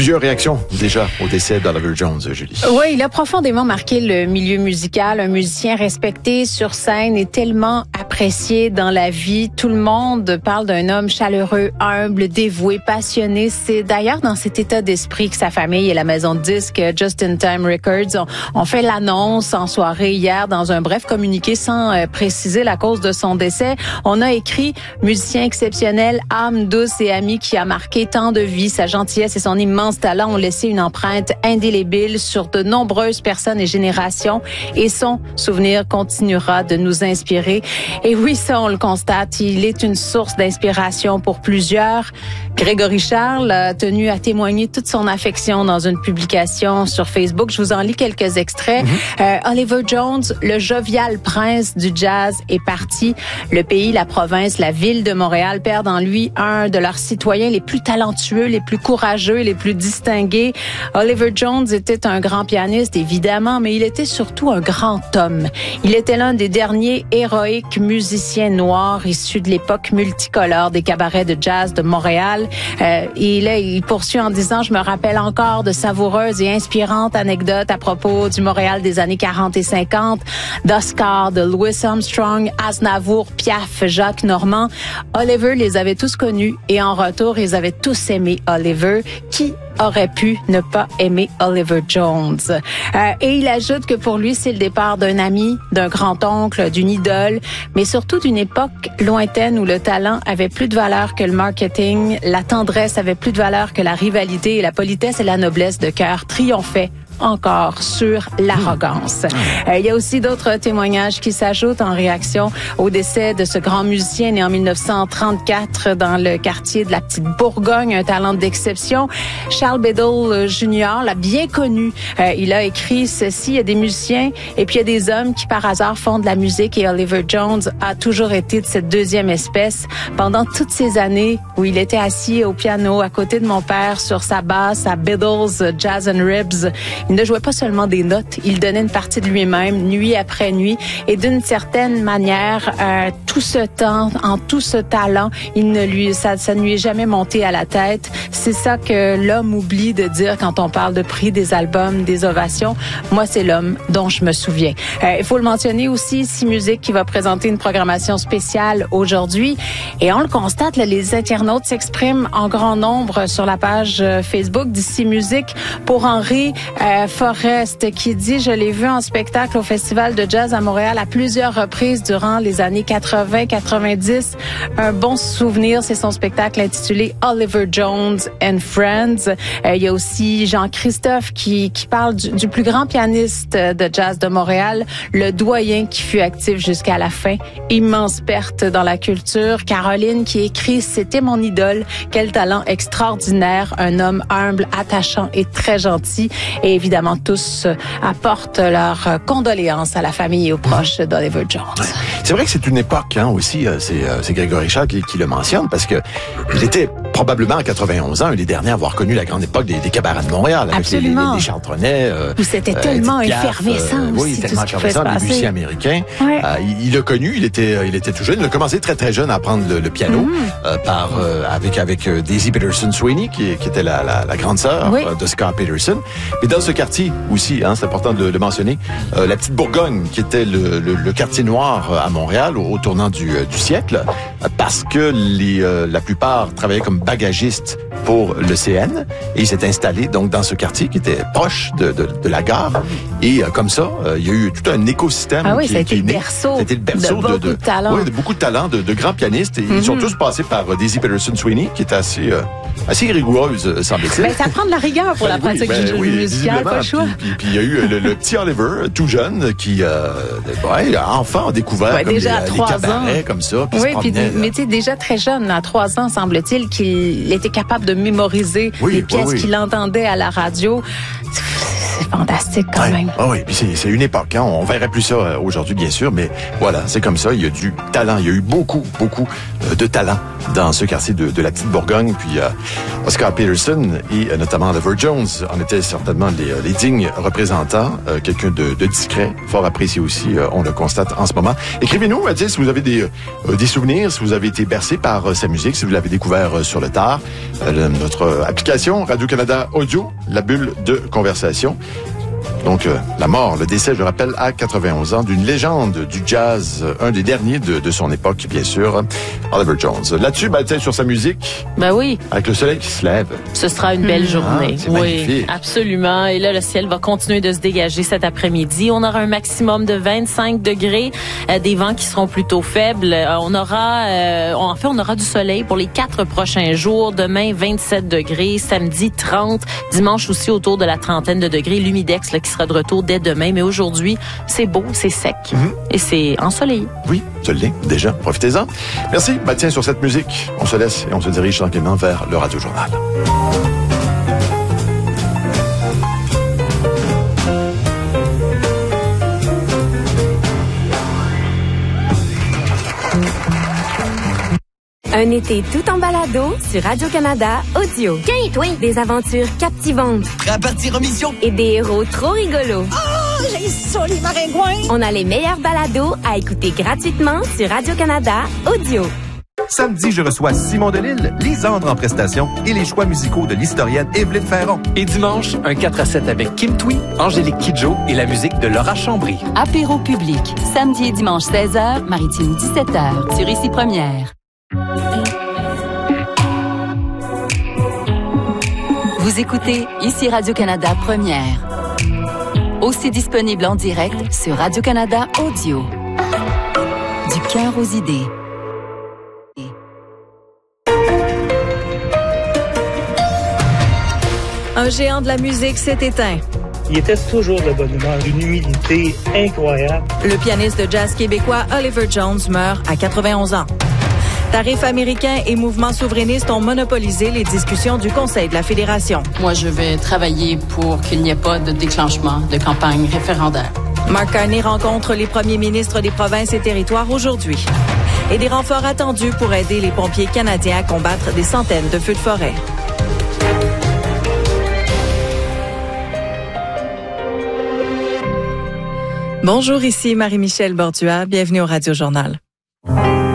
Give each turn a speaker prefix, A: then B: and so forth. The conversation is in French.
A: Plusieurs réactions déjà au décès d'Oliver Jones, Julie.
B: Oui, il a profondément marqué le milieu musical. Un musicien respecté sur scène et tellement apprécié dans la vie. Tout le monde parle d'un homme chaleureux, humble, dévoué, passionné. C'est d'ailleurs dans cet état d'esprit que sa famille et la maison de disques Just in Time Records ont fait l'annonce en soirée hier dans un bref communiqué sans préciser la cause de son décès. On a écrit « Musicien exceptionnel, âme douce et ami qui a marqué tant de vies. Sa gentillesse et son immense talent ont laissé une empreinte indélébile sur de nombreuses personnes et générations et son souvenir continuera de nous inspirer. » Et oui, ça, on le constate, il est une source d'inspiration pour plusieurs. Grégory Charles a tenu à témoigner toute son affection dans une publication sur Facebook. Je vous en lis quelques extraits. Oliver Jones, le jovial prince du jazz, est parti. Le pays, la province, la ville de Montréal perdent en lui un de leurs citoyens les plus talentueux, les plus courageux, les plus distingué. Oliver Jones était un grand pianiste, évidemment, mais il était surtout un grand homme. Il était l'un des derniers héroïques musiciens noirs issus de l'époque multicolore des cabarets de jazz de Montréal. Et là, il poursuit en disant « Je me rappelle encore de savoureuses et inspirantes anecdotes à propos du Montréal des années 40 et 50, d'Oscar, de Louis Armstrong, Aznavour, Piaf, Jacques Normand. Oliver les avait tous connus et en retour, ils avaient tous aimé Oliver. Qui aurait pu ne pas aimer Oliver Jones? Et il ajoute que pour lui, c'est le départ d'un ami, d'un grand-oncle, d'une idole, mais surtout d'une époque lointaine où le talent avait plus de valeur que le marketing, la tendresse avait plus de valeur que la rivalité et la politesse et la noblesse de cœur triomphaient encore sur l'arrogance. Il y a aussi d'autres témoignages qui s'ajoutent en réaction au décès de ce grand musicien né en 1934 dans le quartier de la Petite Bourgogne, un talent d'exception. Charles Biddle Jr. l'a bien connu. Il a écrit ceci: il y a des musiciens et puis il y a des hommes qui par hasard font de la musique et Oliver Jones a toujours été de cette deuxième espèce. Pendant toutes ces années où il était assis au piano à côté de mon père sur sa basse à Biddle's Jazz and Ribs, il ne jouait pas seulement des notes, il donnait une partie de lui-même, nuit après nuit. Et d'une certaine manière, tout ce temps, en tout ce talent, ça ne lui est jamais monté à la tête. C'est ça que l'homme oublie de dire quand on parle de prix, des albums, des ovations. Moi, c'est l'homme dont je me souviens. Il faut le mentionner aussi, C Musique qui va présenter une programmation spéciale aujourd'hui. Et on le constate, là, les internautes s'expriment en grand nombre sur la page Facebook d'Ici Musique pour Henri Forrest qui dit « Je l'ai vu en spectacle au Festival de jazz à Montréal à plusieurs reprises durant les années 80-90. Un bon souvenir, c'est son spectacle intitulé Oliver Jones and Friends. » Il y a aussi Jean-Christophe qui parle du plus grand pianiste de jazz de Montréal, le doyen qui fut actif jusqu'à la fin. Immense perte dans la culture. Caroline qui écrit « C'était mon idole. Quel talent extraordinaire. Un homme humble, attachant et très gentil. » Et évidemment, tous apportent leurs condoléances à la famille et aux proches d'Oliver Jones.
A: C'est vrai que c'est une époque aussi, c'est Grégory Charles qui le mentionne, parce que il était probablement à 91 ans, un des derniers à avoir connu la grande époque des cabarets de Montréal, avec les Chartronnets.
B: Où c'était tellement effervescent aussi,
A: tellement effervescent, les musiciens américains. Ouais. Il a connu, il était tout jeune, il a commencé très très jeune à apprendre le piano, avec Daisy Peterson Sweeney, qui était la grande sœur de Scott Peterson. Mais dans ce quartier aussi, c'est important de le mentionner, la Petite Bourgogne, qui était le quartier noir à Montréal au tournant du siècle, parce que la plupart travaillaient comme bagagistes pour le CN, et il s'est installé donc dans ce quartier qui était proche de la gare, et comme ça, il y a eu tout un écosystème
B: ça a été le berceau de beaucoup de talents.
A: Oui, de beaucoup de talents, de grands pianistes, et ils sont tous passés par Daisy Peterson Sweeney, qui était assez rigoureuse, semble-t-il.
B: Ça prend de la rigueur pour la pratique du musical, pas le choix.
A: Puis il y a eu le petit Oliver, tout jeune, qui enfant a découvert comme
B: déjà
A: les cabarets comme ça.
B: Mais tu sais, déjà très jeune, à 3 ans, semble-t-il, qu'il était capable de mémoriser les pièces qu'il entendait à la radio. C'est fantastique quand même.
A: Oui, puis c'est une époque. On verrait plus ça aujourd'hui, bien sûr, mais voilà, c'est comme ça. Il y a du talent. Il y a eu beaucoup de talent dans ce quartier de la Petite Bourgogne. Puis Oscar Peterson et notamment Oliver Jones en étaient certainement les dignes représentants. Quelqu'un de discret, fort apprécié aussi, on le constate en ce moment. Écrivez-nous, Mathieu, si vous avez des souvenirs, si vous avez été bercé par sa musique, si vous l'avez découvert sur le tard. Notre application Radio-Canada Audio, la bulle de conversation. Donc, la mort, le décès, je rappelle, à 91 ans, d'une légende du jazz, un des derniers de son époque, bien sûr, Oliver Jones. Là-dessus, sur sa musique.
C: Ben oui.
A: Avec le soleil qui se lève.
C: Ce sera une belle journée.
A: C'est magnifique.
C: Absolument. Et là, le ciel va continuer de se dégager cet après-midi. On aura un maximum de 25 degrés, des vents qui seront plutôt faibles. On aura du soleil pour les 4 prochains jours. Demain, 27 degrés. Samedi, 30. Dimanche aussi, autour de la trentaine de degrés. L'humidex, là, qui sera de retour dès demain. Mais aujourd'hui, c'est beau, c'est sec et c'est ensoleillé.
A: Oui, je l'ai déjà. Profitez-en. Merci, Bastien, sur cette musique. On se laisse et on se dirige tranquillement vers le Radio-Journal.
D: Un été tout en balado sur Radio-Canada Audio. Des aventures captivantes.
E: Prêt à partir en mission?
D: Et des héros trop rigolos.
E: Oh, j'ai ça, les maringouins!
D: On a les meilleurs balados à écouter gratuitement sur Radio-Canada Audio.
F: Samedi, je reçois Simon Delille, Lisandre en prestation et les choix musicaux de l'historienne Évelyne Ferron.
G: Et dimanche, un 4-7 avec Kim Thuy, Angélique Kidjo et la musique de Laura Chambry.
H: Apéro public, samedi et dimanche 16h, Maritime 17h, sur Ici Première. Vous écoutez Ici Radio-Canada Première. Aussi disponible en direct sur Radio-Canada Audio. Du cœur aux idées.
I: Un géant de la musique s'est éteint.
J: Il était toujours de bonne humeur, d'une humilité incroyable.
I: Le pianiste de jazz québécois Oliver Jones meurt à 91 ans. Tarifs américains et mouvements souverainistes ont monopolisé les discussions du Conseil de la Fédération.
K: Moi, je vais travailler pour qu'il n'y ait pas de déclenchement de campagne référendaire.
I: Mark Carney rencontre les premiers ministres des provinces et territoires aujourd'hui. Et des renforts attendus pour aider les pompiers canadiens à combattre des centaines de feux de forêt. Bonjour, ici Marie-Michel Bordua. Bienvenue au Radio-Journal.